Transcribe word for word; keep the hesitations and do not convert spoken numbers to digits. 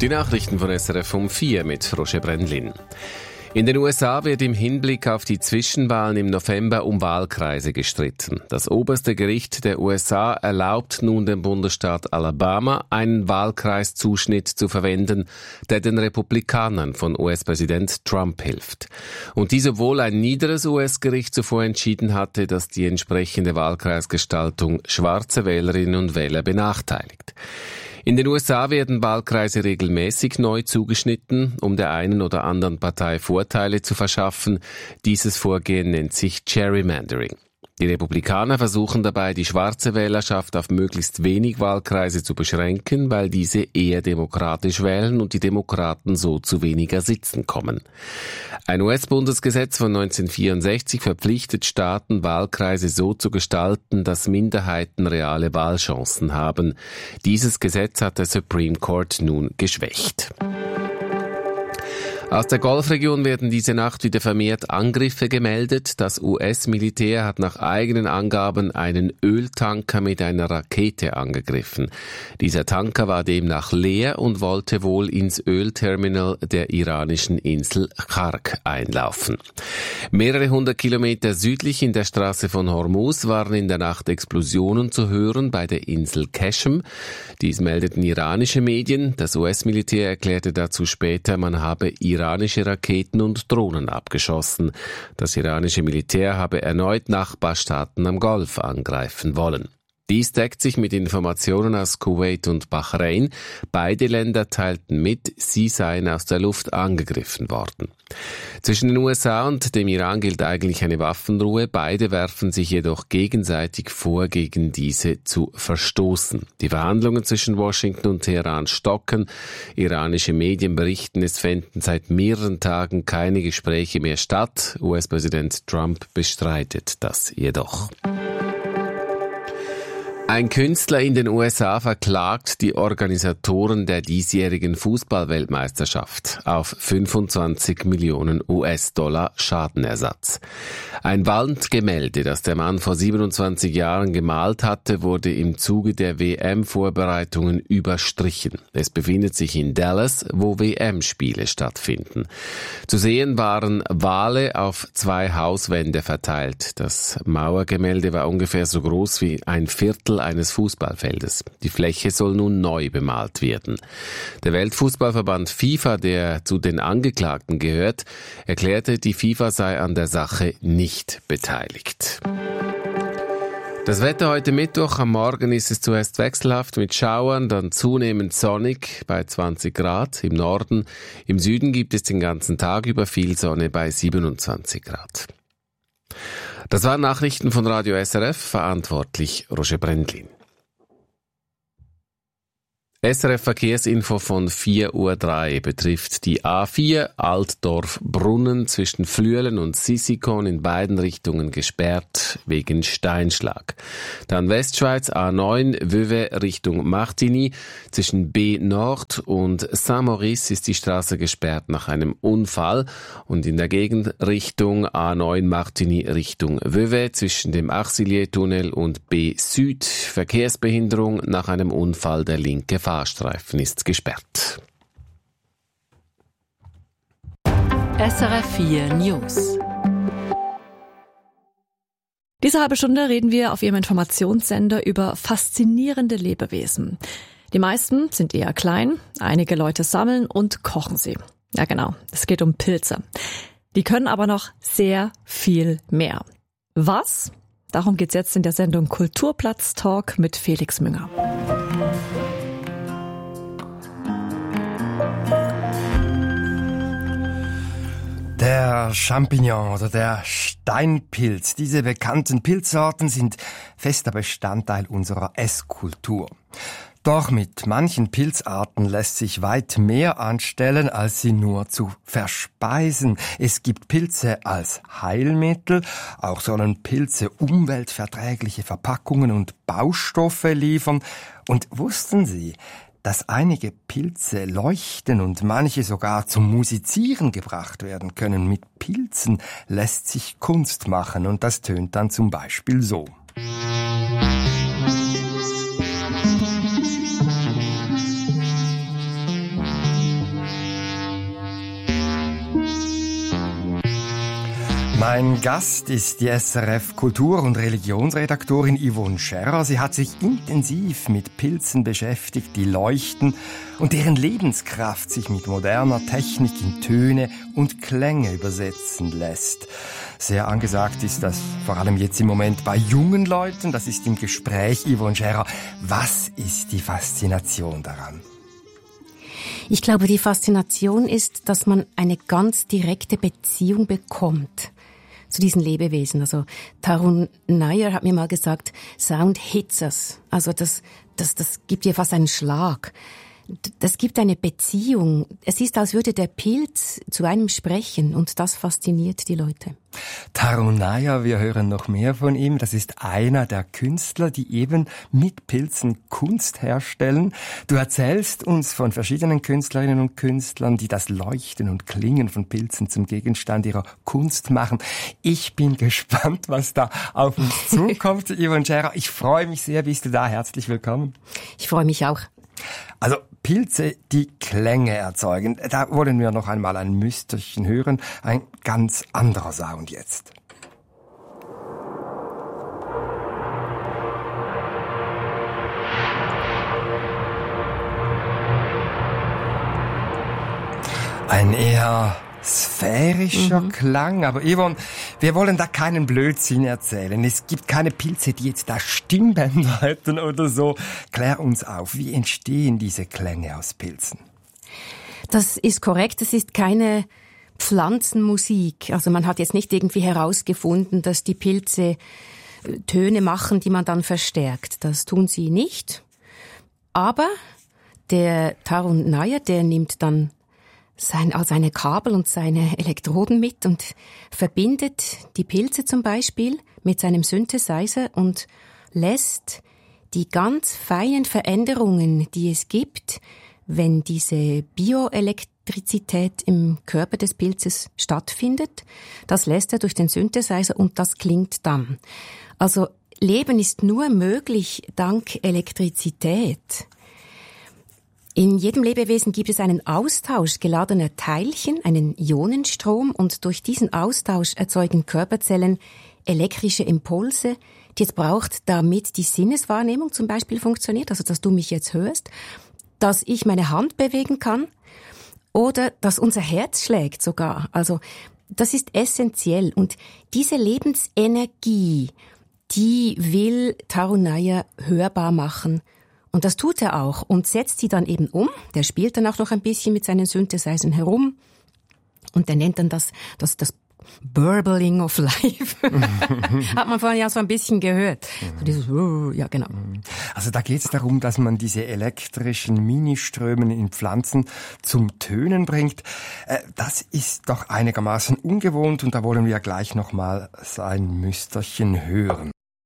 Die Nachrichten von S R F um vier mit Roger Brendlin. In den U S A wird im Hinblick auf die Zwischenwahlen im November um Wahlkreise gestritten. Das oberste Gericht der U S A erlaubt nun dem Bundesstaat Alabama, einen Wahlkreiszuschnitt zu verwenden, der den Republikanern von U S-Präsident Trump hilft. Und dies, obwohl ein niederes U S-Gericht zuvor entschieden hatte, dass die entsprechende Wahlkreisgestaltung schwarze Wählerinnen und Wähler benachteiligt. In den U S A werden Wahlkreise regelmäßig neu zugeschnitten, um der einen oder anderen Partei Vorteile zu verschaffen. Dieses Vorgehen nennt sich Gerrymandering. Die Republikaner versuchen dabei, die schwarze Wählerschaft auf möglichst wenig Wahlkreise zu beschränken, weil diese eher demokratisch wählen und die Demokraten so zu weniger Sitzen kommen. Ein U S-Bundesgesetz von neunzehnhundertvierundsechzig verpflichtet Staaten, Wahlkreise so zu gestalten, dass Minderheiten reale Wahlchancen haben. Dieses Gesetz hat der Supreme Court nun geschwächt. Aus der Golfregion werden diese Nacht wieder vermehrt Angriffe gemeldet. Das U S-Militär hat nach eigenen Angaben einen Öltanker mit einer Rakete angegriffen. Dieser Tanker war demnach leer und wollte wohl ins Ölterminal der iranischen Insel Khark einlaufen. Mehrere hundert Kilometer südlich in der Straße von Hormuz waren in der Nacht Explosionen zu hören bei der Insel Qeshm. Dies meldeten iranische Medien. Das U S-Militär erklärte dazu später, man habe iranische Raketen und Drohnen abgeschossen. Das iranische Militär habe erneut Nachbarstaaten am Golf angreifen wollen. Dies deckt sich mit Informationen aus Kuwait und Bahrain. Beide Länder teilten mit, sie seien aus der Luft angegriffen worden. Zwischen den U S A und dem Iran gilt eigentlich eine Waffenruhe. Beide werfen sich jedoch gegenseitig vor, gegen diese zu verstoßen. Die Verhandlungen zwischen Washington und Teheran stocken. Iranische Medien berichten, es fänden seit mehreren Tagen keine Gespräche mehr statt. U S-Präsident Trump bestreitet das jedoch. Ein Künstler in den U S A verklagt die Organisatoren der diesjährigen Fußballweltmeisterschaft auf fünfundzwanzig Millionen U S-Dollar Schadenersatz. Ein Wandgemälde, das der Mann vor siebenundzwanzig Jahren gemalt hatte, wurde im Zuge der W M-Vorbereitungen überstrichen. Es befindet sich in Dallas, wo W M-Spiele stattfinden. Zu sehen waren Wale auf zwei Hauswände verteilt. Das Mauergemälde war ungefähr so groß wie ein Viertel eines Fußballfeldes. Die Fläche soll nun neu bemalt werden. Der Weltfußballverband FIFA, der zu den Angeklagten gehört, erklärte, die FIFA sei an der Sache nicht beteiligt. Das Wetter heute Mittwoch, am Morgen ist es zuerst wechselhaft mit Schauern, dann zunehmend sonnig bei zwanzig Grad im Norden. Im Süden gibt es den ganzen Tag über viel Sonne bei siebenundzwanzig Grad. Das waren Nachrichten von Radio S R F, verantwortlich Roger Brendlin. S R F-Verkehrsinfo von vier Uhr drei betrifft die A vier Altdorf-Brunnen zwischen Flüelen und Sissikon in beiden Richtungen gesperrt wegen Steinschlag. Dann Westschweiz A neun Vevey Richtung Martigny. Zwischen B Nord und Saint-Maurice ist die Straße gesperrt nach einem Unfall. Und in der Gegenrichtung A neun Martigny Richtung Vevey zwischen dem Achsillier-Tunnel und B Süd Verkehrsbehinderung nach einem Unfall, der linke Fahrstreifen ist gesperrt. S R F vier News. Diese halbe Stunde reden wir auf Ihrem Informationssender über faszinierende Lebewesen. Die meisten sind eher klein, einige Leute sammeln und kochen sie. Ja genau, es geht um Pilze. Die können aber noch sehr viel mehr. Was? Darum geht's jetzt in der Sendung Kulturplatz Talk mit Felix Münger. Der Champignon oder der Steinpilz, diese bekannten Pilzsorten sind fester Bestandteil unserer Esskultur. Doch mit manchen Pilzarten lässt sich weit mehr anstellen, als sie nur zu verspeisen. Es gibt Pilze als Heilmittel, auch sollen Pilze umweltverträgliche Verpackungen und Baustoffe liefern. Und wussten Sie, dass einige Pilze leuchten und manche sogar zum Musizieren gebracht werden können? Mit Pilzen lässt sich Kunst machen und das tönt dann zum Beispiel so. Mein Gast ist die S R F Kultur- und Religionsredaktorin Yvonne Scherrer. Sie hat sich intensiv mit Pilzen beschäftigt, die leuchten und deren Lebenskraft sich mit moderner Technik in Töne und Klänge übersetzen lässt. Sehr angesagt ist das vor allem jetzt im Moment bei jungen Leuten. Das ist im Gespräch. Yvonne Scherrer, was ist die Faszination daran? Ich glaube, die Faszination ist, dass man eine ganz direkte Beziehung bekommt zu diesen Lebewesen. Also Tarun Nair hat mir mal gesagt, Sound hits us. Also das, das, das gibt dir fast einen Schlag. Das gibt eine Beziehung. Es ist, als würde der Pilz zu einem sprechen und das fasziniert die Leute. Tarun Nair, wir hören noch mehr von ihm. Das ist einer der Künstler, die eben mit Pilzen Kunst herstellen. Du erzählst uns von verschiedenen Künstlerinnen und Künstlern, die das Leuchten und Klingen von Pilzen zum Gegenstand ihrer Kunst machen. Ich bin gespannt, was da auf uns zukommt. Yvonne Scherrer, ich freue mich sehr, bist du da. Herzlich willkommen. Ich freue mich auch. Also Pilze, die Klänge erzeugen. Da wollen wir noch einmal ein Müsterchen hören. Ein ganz anderer Sound jetzt. Ein eher sphärischer mhm. Klang. Aber Yvonne, wir wollen da keinen Blödsinn erzählen. Es gibt keine Pilze, die jetzt da Stimmbänder hätten oder so. Klär uns auf, wie entstehen diese Klänge aus Pilzen? Das ist korrekt. Es ist keine Pflanzenmusik. Also man hat jetzt nicht irgendwie herausgefunden, dass die Pilze Töne machen, die man dann verstärkt. Das tun sie nicht. Aber der Tarun Nair, der nimmt dann Sein, also seine Kabel und seine Elektroden mit und verbindet die Pilze zum Beispiel mit seinem Synthesizer und lässt die ganz feinen Veränderungen, die es gibt, wenn diese Bioelektrizität im Körper des Pilzes stattfindet, das lässt er durch den Synthesizer und das klingt dann. Also Leben ist nur möglich dank Elektrizität. In jedem Lebewesen gibt es einen Austausch geladener Teilchen, einen Ionenstrom, und durch diesen Austausch erzeugen Körperzellen elektrische Impulse, die es braucht, damit die Sinneswahrnehmung zum Beispiel funktioniert, also dass du mich jetzt hörst, dass ich meine Hand bewegen kann oder dass unser Herz schlägt sogar. Also das ist essentiell, und diese Lebensenergie, die will Tarun Nair hörbar machen. Und das tut er auch und setzt sie dann eben um. Der spielt dann auch noch ein bisschen mit seinen Synthesizern herum. Und der nennt dann das, das, das Burbling of Life. Hat man vorhin ja so ein bisschen gehört. So dieses, ja, genau. Also da geht es darum, dass man diese elektrischen Ministrömen in Pflanzen zum Tönen bringt. Das ist doch einigermaßen ungewohnt, und da wollen wir gleich noch mal ein Müsterchen hören.